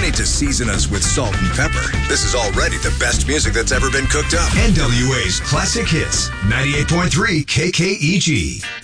need to season us with salt and pepper. This is already the best music that's ever been cooked up. NWA's Classic Hits, 98.3 KKEG.